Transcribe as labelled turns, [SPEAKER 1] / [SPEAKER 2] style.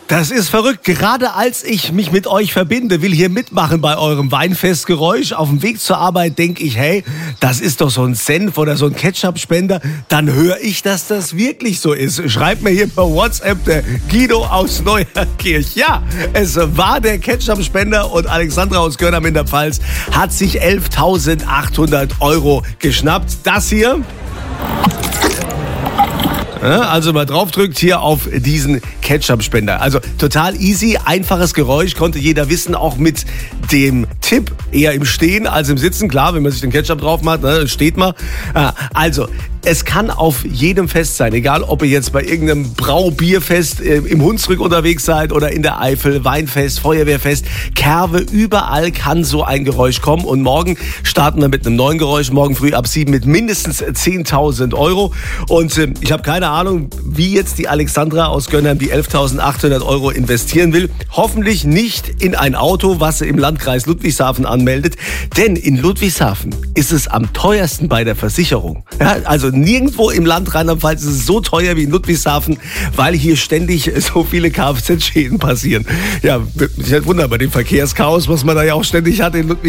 [SPEAKER 1] Das ist verrückt. Gerade als ich mich mit euch verbinde, will hier mitmachen bei eurem Weinfestgeräusch. Auf dem Weg zur Arbeit denke ich, hey, das ist doch so ein Senf oder so ein Ketchup-Spender. Dann höre ich, dass das wirklich so ist. Schreibt mir hier per WhatsApp der Guido aus Neuerkirch. Ja, es war der Ketchup-Spender und Alexandra aus Görnam in der Pfalz hat sich 11.800 € geschnappt. Das hier... Also mal draufdrückt hier auf diesen Ketchup-Spender. Also total easy, einfaches Geräusch, konnte jeder wissen, auch mit dem Tipp eher im Stehen als im Sitzen. Klar, wenn man sich den Ketchup drauf macht, steht man. Also, es kann auf jedem Fest sein, egal ob ihr jetzt bei irgendeinem Braubierfest im Hunsrück unterwegs seid oder in der Eifel, Weinfest, Feuerwehrfest, Kerwe, überall kann so ein Geräusch kommen. Und morgen starten wir mit einem neuen Geräusch, morgen früh ab 7 mit mindestens 10.000 €. Und ich habe keine Ahnung, wie jetzt die Alexandra aus Gönnern die 11.800 € investieren will. Hoffentlich nicht in ein Auto, was sie im Landkreis Ludwigshafen anmeldet. Denn in Ludwigshafen ist es am teuersten bei der Versicherung. Ja, also nirgendwo im Land Rheinland-Pfalz ist es so teuer wie in Ludwigshafen, weil hier ständig so viele Kfz-Schäden passieren. Ja, mich nicht wundern bei dem Verkehrschaos, was man da ja auch ständig hat in Ludwigshafen.